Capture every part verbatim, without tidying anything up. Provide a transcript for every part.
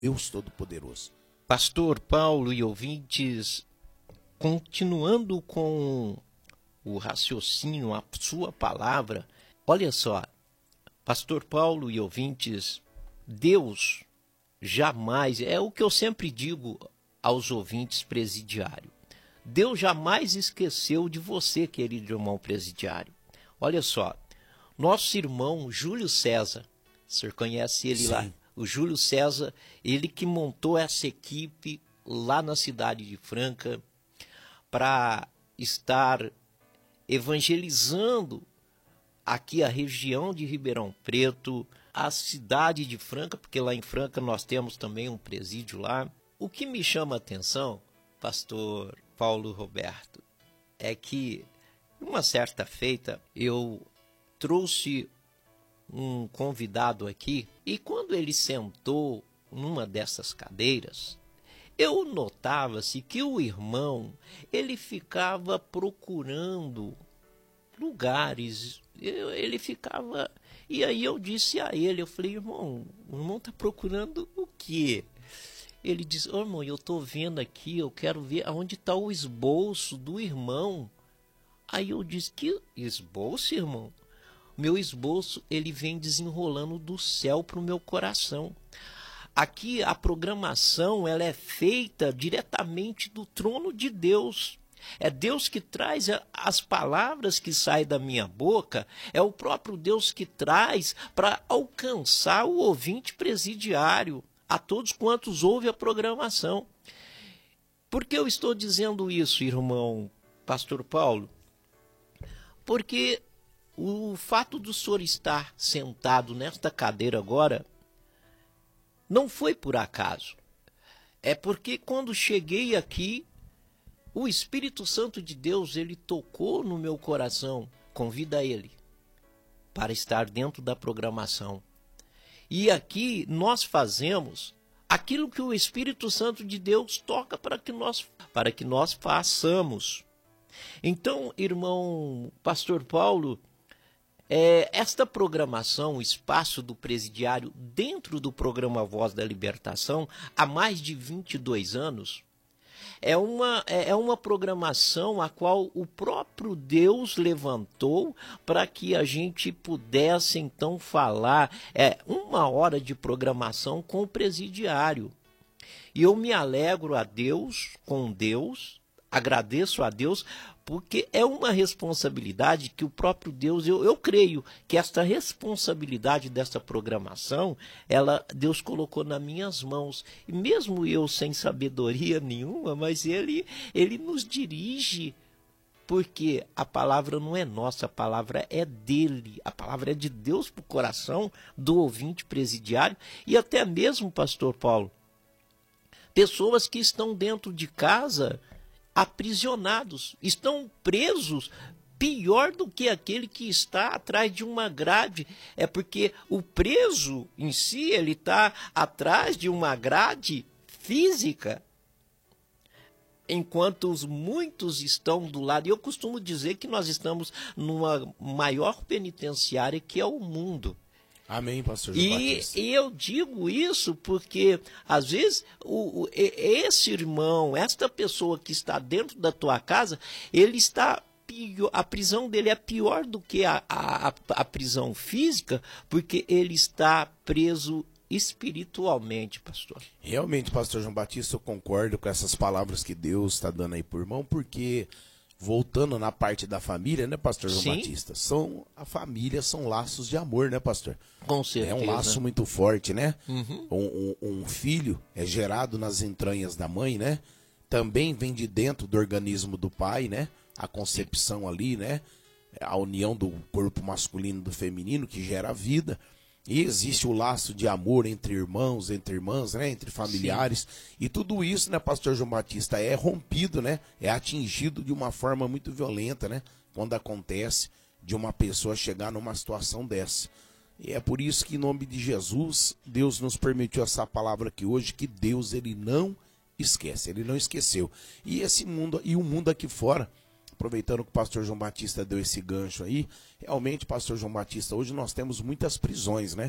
Deus Todo-Poderoso. Pastor Paulo e ouvintes, continuando com o raciocínio, a sua palavra, olha só, Pastor Paulo e ouvintes, Deus jamais, é o que eu sempre digo aos ouvintes presidiários, Deus jamais esqueceu de você, querido irmão presidiário. Olha só, nosso irmão Júlio César, o senhor conhece ele? Sim. Lá? O Júlio César, ele que montou essa equipe lá na cidade de Franca para estar evangelizando aqui a região de Ribeirão Preto, a cidade de Franca, porque lá em Franca nós temos também um presídio lá. O que me chama a atenção, pastor Paulo Roberto, é que uma certa feita eu trouxe um convidado aqui e quando ele sentou numa dessas cadeiras, eu notava-se que o irmão, ele ficava procurando lugares, ele ficava... E aí eu disse a ele, eu falei, irmão, o irmão está procurando o quê? Ele disse, ô oh, irmão, eu estou vendo aqui, eu quero ver aonde está o esboço do irmão. Aí eu disse, que esboço, irmão? Meu esboço, ele vem desenrolando do céu para o meu coração. Aqui a programação, ela é feita diretamente do trono de Deus. É Deus que traz as palavras que saem da minha boca, é o próprio Deus que traz para alcançar o ouvinte presidiário, a todos quantos ouvem a programação. Por que eu estou dizendo isso, irmão Pastor Paulo? Porque o fato do senhor estar sentado nesta cadeira agora não foi por acaso. É porque quando cheguei aqui, o Espírito Santo de Deus, ele tocou no meu coração. Convida ele para estar dentro da programação. E aqui nós fazemos aquilo que o Espírito Santo de Deus toca para que nós, para que nós façamos. Então, irmão Pastor Paulo, é, esta programação, o Espaço do Presidiário, dentro do programa Voz da Libertação, há mais de vinte e dois anos, é uma, é uma programação a qual o próprio Deus levantou para que a gente pudesse então falar, é, uma hora de programação com o presidiário. E eu me alegro a Deus, com Deus, agradeço a Deus, porque é uma responsabilidade que o próprio Deus, eu, eu creio que esta responsabilidade dessa programação, ela, Deus colocou nas minhas mãos. E mesmo eu sem sabedoria nenhuma, mas ele, ele nos dirige, porque a palavra não é nossa, a palavra é dele, a palavra é de Deus para o coração do ouvinte presidiário e até mesmo, pastor Paulo, pessoas que estão dentro de casa aprisionados, estão presos, pior do que aquele que está atrás de uma grade, é porque o preso em si, ele está atrás de uma grade física, enquanto os muitos estão do lado, e eu costumo dizer que nós estamos numa maior penitenciária que é o mundo. Amém, pastor João e, Batista. E eu digo isso porque, às vezes, o, o, esse irmão, esta pessoa que está dentro da tua casa, ele está pior, a prisão dele é pior do que a, a, a prisão física, porque ele está preso espiritualmente, pastor. Realmente, pastor João Batista, eu concordo com essas palavras que Deus está dando aí por irmão, porque... Voltando na parte da família, né, pastor João Sim. Batista? São, a família são laços de amor, né, pastor? Com certeza. É um laço muito forte, né? Uhum. Um, um, um filho é gerado nas entranhas da mãe, né? Também vem de dentro do organismo do pai, né? A concepção ali, né? A união do corpo masculino e do feminino que gera a vida. E existe o laço de amor entre irmãos, entre irmãs, né? Entre familiares. Sim. E tudo isso, né, pastor João Batista, é rompido, né? É atingido de uma forma muito violenta, né? Quando acontece de uma pessoa chegar numa situação dessa. E é por isso que, em nome de Jesus, Deus nos permitiu essa palavra aqui hoje, que Deus, ele não esquece, ele não esqueceu. E esse mundo, e o mundo aqui fora, aproveitando que o pastor João Batista deu esse gancho aí, realmente, pastor João Batista, hoje nós temos muitas prisões, né?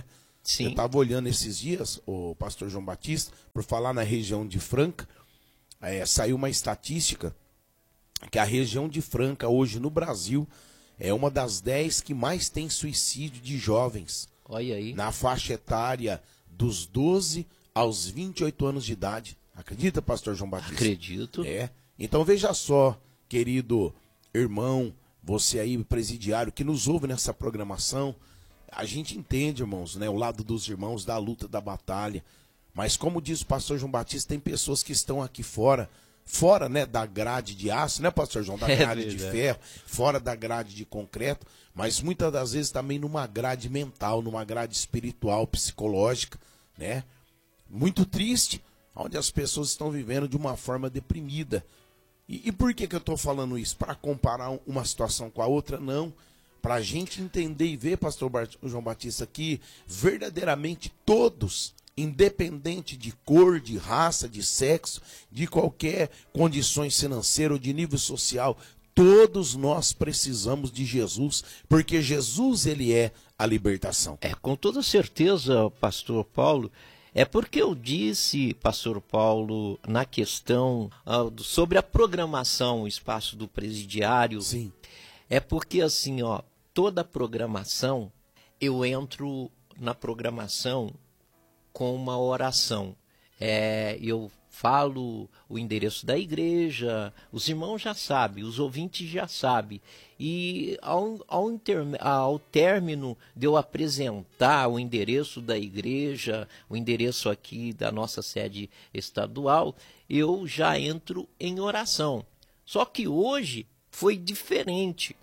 Sim. Eu estava olhando esses dias, o pastor João Batista, por falar na região de Franca, é, saiu uma estatística que a região de Franca hoje no Brasil é uma das dez que mais tem suicídio de jovens. Olha aí. Na faixa etária dos doze aos vinte e oito anos de idade. Acredita, pastor João Batista? Acredito. É. Então veja só, querido irmão, você aí, presidiário, que nos ouve nessa programação, a gente entende, irmãos, né, o lado dos irmãos, da luta, da batalha, mas como diz o pastor João Batista, tem pessoas que estão aqui fora, fora, né, da grade de aço, né, pastor João, da grade é de ferro, fora da grade de concreto, mas muitas das vezes também numa grade mental, numa grade espiritual, psicológica, né, muito triste, onde as pessoas estão vivendo de uma forma deprimida. E, e por que que eu estou falando isso? Para comparar uma situação com a outra? Não. Para a gente entender e ver, pastor Bart- João Batista, que verdadeiramente todos, independente de cor, de raça, de sexo, de qualquer condições financeiras ou de nível social, todos nós precisamos de Jesus, porque Jesus, ele é a libertação. É, com toda certeza, pastor Paulo. É porque eu disse, pastor Paulo, na questão uh, do, sobre a programação, o espaço do presidiário. Sim. É porque assim, ó, toda programação, eu entro na programação com uma oração. É, eu falo o endereço da igreja, os irmãos já sabem, os ouvintes já sabem. E ao, ao, inter, ao término de eu apresentar o endereço da igreja, o endereço aqui da nossa sede estadual, eu já entro em oração. Só que hoje foi diferente.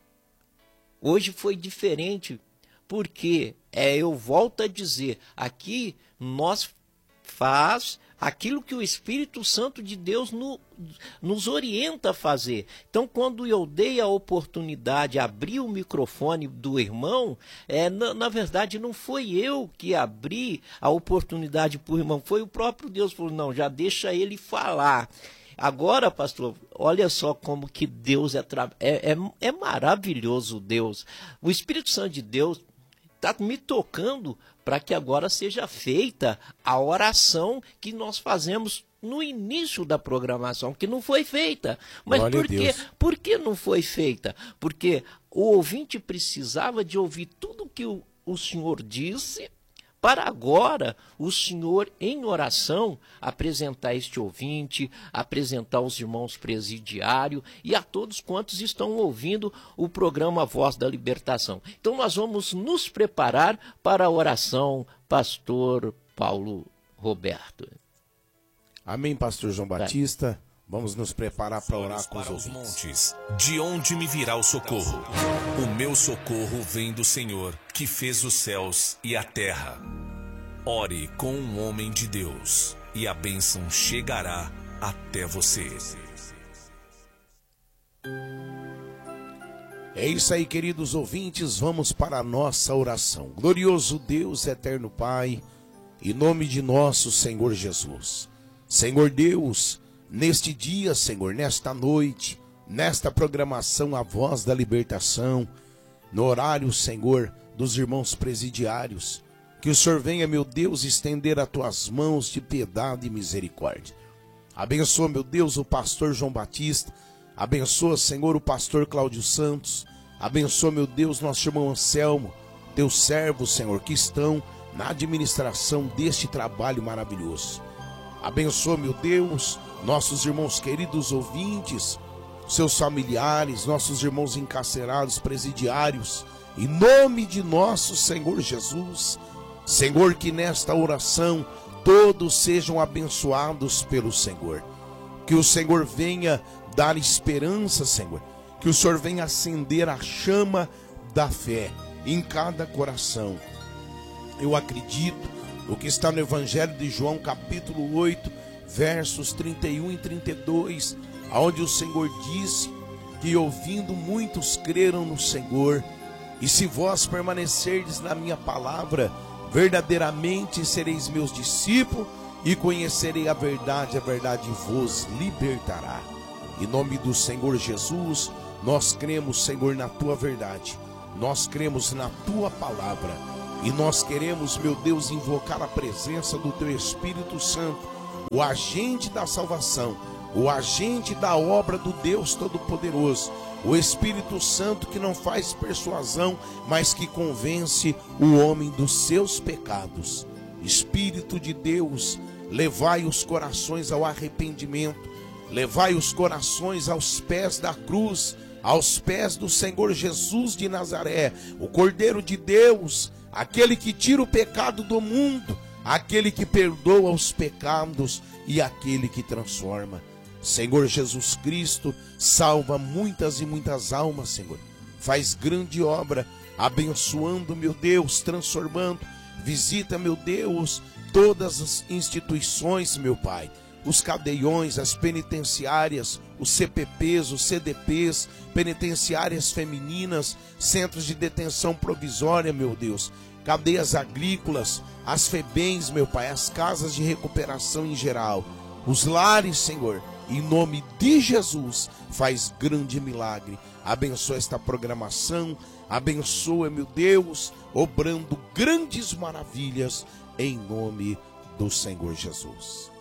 Hoje foi diferente, porque é, eu volto a dizer, aqui nós faz aquilo que o Espírito Santo de Deus no, nos orienta a fazer. Então, quando eu dei a oportunidade, abri o microfone do irmão, é, na, na verdade não foi eu que abri a oportunidade para o irmão, foi o próprio Deus que falou, não, já deixa ele falar. Agora, pastor, olha só como que Deus é, tra... é, é, é maravilhoso, Deus. O Espírito Santo de Deus está me tocando para que agora seja feita a oração que nós fazemos no início da programação, que não foi feita. Mas por quê? Por que não foi feita? Porque o ouvinte precisava de ouvir tudo que o, o senhor disse, para agora o senhor, em oração, apresentar este ouvinte, apresentar os irmãos presidiários e a todos quantos estão ouvindo o programa Voz da Libertação. Então nós vamos nos preparar para a oração, pastor Paulo Roberto. Amém, pastor João Batista. Vamos nos preparar para orar com os para os ouvintes. montes. De onde me virá o socorro? O meu socorro vem do Senhor, que fez os céus e a terra. Ore com um homem de Deus, e a bênção chegará até você. É isso aí, queridos ouvintes, vamos para a nossa oração. Glorioso Deus, eterno Pai, em nome de nosso Senhor Jesus. Senhor Deus, neste dia, Senhor, nesta noite, nesta programação A Voz da Libertação, no horário, Senhor, dos irmãos presidiários, que o Senhor venha, meu Deus, estender as tuas mãos de piedade e misericórdia. Abençoa, meu Deus, o pastor João Batista, abençoa, Senhor, o pastor Cláudio Santos, abençoa, meu Deus, nosso irmão Anselmo, teus servos, Senhor, que estão na administração deste trabalho maravilhoso. Abençoa, meu Deus, nossos irmãos queridos ouvintes, seus familiares, nossos irmãos encarcerados, presidiários, em nome de nosso Senhor Jesus. Senhor, que nesta oração todos sejam abençoados pelo Senhor. Que o Senhor venha dar esperança, Senhor. Que o Senhor venha acender a chama da fé em cada coração. Eu acredito o que está no Evangelho de João, capítulo oito, versos trinta e um e trinta e dois, onde o Senhor disse que ouvindo muitos creram no Senhor, e se vós permanecerdes na minha palavra, verdadeiramente sereis meus discípulos, e conhecerei a verdade, a verdade vos libertará. Em nome do Senhor Jesus, nós cremos, Senhor, na tua verdade, nós cremos na tua palavra, E nós queremos, meu Deus, invocar a presença do Teu Espírito Santo, o agente da salvação, o agente da obra do Deus Todo-Poderoso, o Espírito Santo que não faz persuasão, mas que convence o homem dos seus pecados. Espírito de Deus, levai os corações ao arrependimento, levai os corações aos pés da cruz, aos pés do Senhor Jesus de Nazaré, o Cordeiro de Deus, aquele que tira o pecado do mundo, aquele que perdoa os pecados e aquele que transforma. Senhor Jesus Cristo, salva muitas e muitas almas, Senhor. Faz grande obra, abençoando, meu Deus, transformando. Visita, meu Deus, todas as instituições, meu Pai. Os cadeiões, as penitenciárias, os C P Ps, os C D Ps, penitenciárias femininas, centros de detenção provisória, meu Deus, cadeias agrícolas, as FEBEMs, meu Pai, as casas de recuperação em geral, os lares, Senhor, em nome de Jesus, faz grande milagre. Abençoa esta programação, abençoa, meu Deus, obrando grandes maravilhas, em nome do Senhor Jesus.